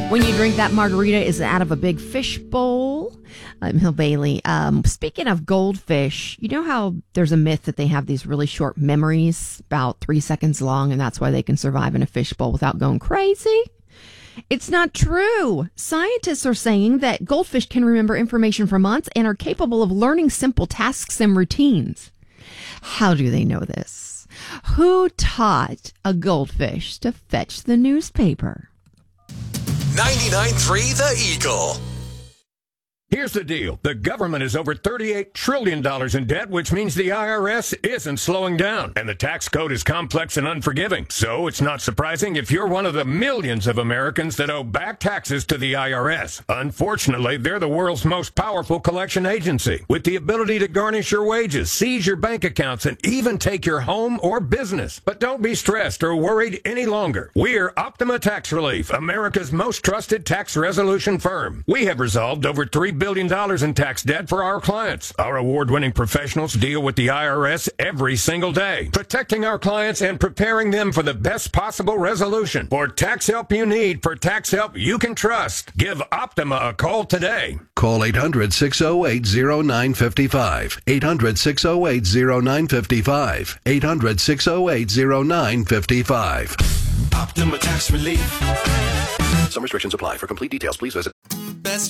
When you drink that margarita, is it out of a big fish bowl? Hill Bailey. Speaking of goldfish, you know how there's a myth that they have these really short memories, about 3 seconds long, and that's why they can survive in a fish bowl without going crazy? It's not true. Scientists are saying that goldfish can remember information for months and are capable of learning simple tasks and routines. How do they know this? Who taught a goldfish to fetch the newspaper? 99.3 The Eagle. Here's the deal. The government is over $38 trillion in debt, which means the IRS isn't slowing down. And the tax code is complex and unforgiving. So it's not surprising if you're one of the millions of Americans that owe back taxes to the IRS. Unfortunately, they're the world's most powerful collection agency, with the ability to garnish your wages, seize your bank accounts, and even take your home or business. But don't be stressed or worried any longer. We're Optima Tax Relief, America's most trusted tax resolution firm. We have resolved over $3 billion in tax debt for our clients. Our award-winning professionals deal with the IRS every single day, protecting our clients and preparing them for the best possible resolution. For tax help you need, for tax help you can trust, give Optima a call today. Call 800-608-0955. 800-608-0955. 800-608-0955. Optima Tax Relief. Some restrictions apply. For complete details, please visit Best